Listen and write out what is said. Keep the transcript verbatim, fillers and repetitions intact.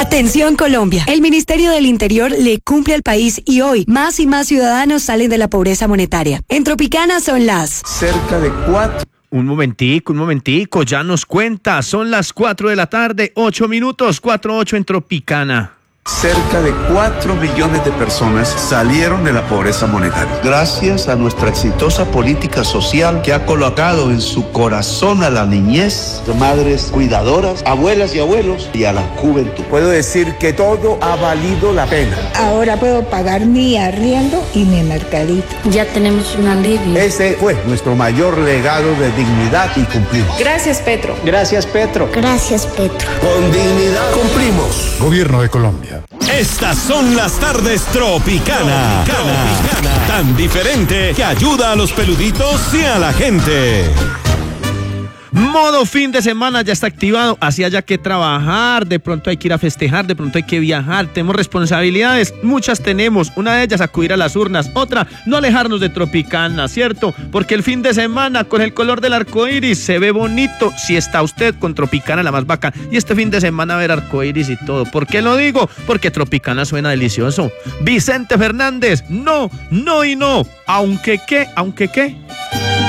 Atención Colombia, el Ministerio del Interior le cumple al país y hoy más y más ciudadanos salen de la pobreza monetaria. En Tropicana son las cerca de cuatro. Un momentico, un momentico, ya nos cuenta, son las cuatro de la tarde, ocho minutos, cuatro ocho en Tropicana. Cerca de cuatro millones de personas salieron de la pobreza monetaria. Gracias a nuestra exitosa política social que ha colocado en su corazón a la niñez, de madres cuidadoras, abuelas y abuelos y a la juventud. Puedo decir que todo ha valido la pena. Ahora puedo pagar mi arriendo y mi mercadito. Ya tenemos un alivio. Ese fue nuestro mayor legado de dignidad y cumplimos. Gracias, Petro. Gracias, Petro. Gracias, Petro. Con dignidad cumplimos. Gobierno de Colombia. Estas son las tardes Tropicana. Tropicana. Tan diferente que ayuda a los peluditos y a la gente. Modo fin de semana ya está activado, así haya que trabajar, de pronto hay que ir a festejar, de pronto hay que viajar, tenemos responsabilidades, muchas tenemos, una de ellas acudir a las urnas, otra no alejarnos de Tropicana, ¿cierto? Porque el fin de semana con el color del arco iris se ve bonito si está usted con Tropicana la más bacana, y este fin de semana ver arco iris y todo. ¿Por qué lo digo? Porque Tropicana suena delicioso. Vicente Fernández, no, no y no, aunque qué, aunque qué.